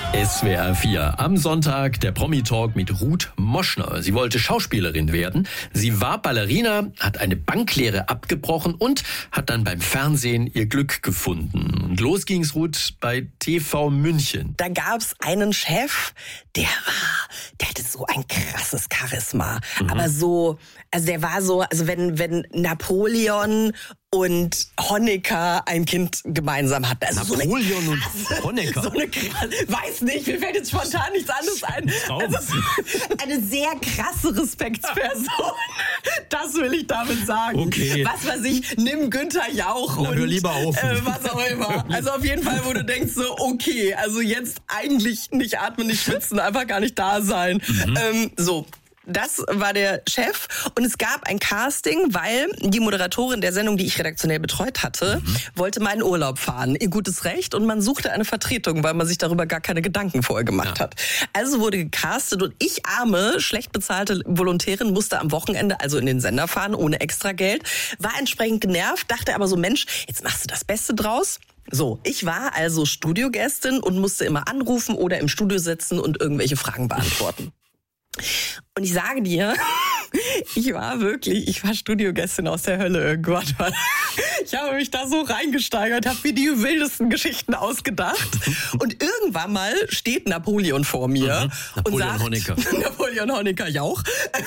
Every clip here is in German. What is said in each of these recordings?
SWR 4. Am Sonntag der Promi-Talk mit Ruth Moschner. Sie wollte Schauspielerin werden. Sie war Ballerina, hat eine Banklehre abgebrochen und hat dann beim Fernsehen ihr Glück gefunden. Und los ging's, Ruth, bei TV München. Da gab's einen Chef, der hatte so ein krasses Charisma. Aber so, also der war so, also wenn Napoleon und Honecker ein Kind gemeinsam hatten. Also Napoleon und Honecker? So eine krasse, weiß nicht, mir fällt jetzt spontan nichts anderes ein. Also eine sehr krasse Respektsperson. Das will ich damit sagen. Okay. Was weiß ich, nimm Günther Jauch und hör lieber auf. Was auch immer. Also auf jeden Fall, wo du denkst so, okay, also jetzt eigentlich nicht atmen, nicht schwitzen, einfach gar nicht da sein. So. Das war der Chef und es gab ein Casting, weil die Moderatorin der Sendung, die ich redaktionell betreut hatte, wollte mal in Urlaub fahren. Ihr gutes Recht und man suchte eine Vertretung, weil man sich darüber gar keine Gedanken vorher gemacht hat. Also wurde gecastet und ich, arme, schlecht bezahlte Volontärin, musste am Wochenende also in den Sender fahren, ohne extra Geld, war entsprechend genervt, dachte aber so, Mensch, jetzt machst du das Beste draus. So, ich war also Studiogästin und musste immer anrufen oder im Studio sitzen und irgendwelche Fragen beantworten. Und ich sage dir, ich war Studiogästin aus der Hölle irgendwann. Ich habe mich da so reingesteigert, habe mir die wildesten Geschichten ausgedacht. Und irgendwann mal steht Napoleon vor mir und sagt, Napoleon Honecker Jauch,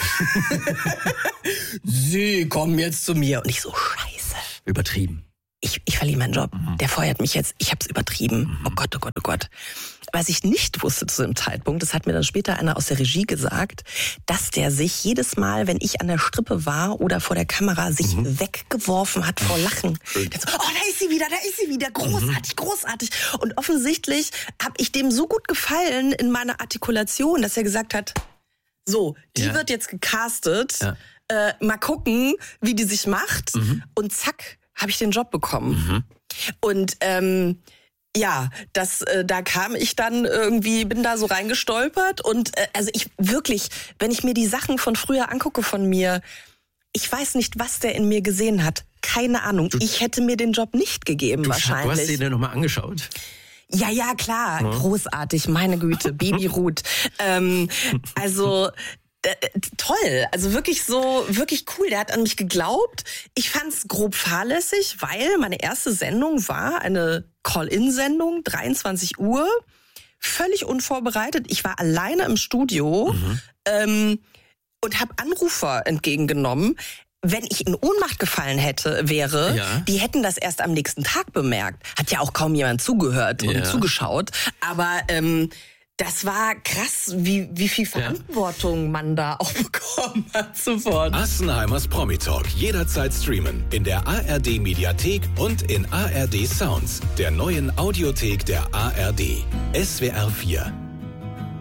Sie kommen jetzt zu mir. Und ich so, scheiße. Übertrieben. Ich verliere meinen Job. Der feuert mich jetzt. Ich habe es übertrieben. Oh Gott, oh Gott, oh Gott. Was ich nicht wusste zu dem Zeitpunkt, das hat mir dann später einer aus der Regie gesagt, dass der sich jedes Mal, wenn ich an der Strippe war oder vor der Kamera, sich weggeworfen hat vor Lachen. Der so, oh, da ist sie wieder, großartig, großartig. Und offensichtlich habe ich dem so gut gefallen in meiner Artikulation, dass er gesagt hat, so, die wird jetzt gecastet, mal gucken, wie die sich macht. Und zack, habe ich den Job bekommen. Und da kam ich dann irgendwie, bin da so reingestolpert und also ich wirklich, wenn ich mir die Sachen von früher angucke von mir, ich weiß nicht, was der in mir gesehen hat. Keine Ahnung. Ich hätte mir den Job nicht gegeben wahrscheinlich. Du hast dir den nochmal angeschaut? Ja, klar. Großartig, meine Güte, Baby Ruth. Also toll, also wirklich cool. Der hat an mich geglaubt. Ich fand's grob fahrlässig, weil meine erste Sendung war eine Call-In-Sendung, 23 Uhr, völlig unvorbereitet. Ich war alleine im Studio und habe Anrufer entgegengenommen. Wenn ich in Ohnmacht gefallen wäre, die hätten das erst am nächsten Tag bemerkt. Hat ja auch kaum jemand zugehört und zugeschaut. Aber das war krass, wie viel Verantwortung man da auch bekommen hat sofort. Assenheimers Promi-Talk jederzeit streamen in der ARD-Mediathek und in ARD Sounds, der neuen Audiothek der ARD. SWR 4.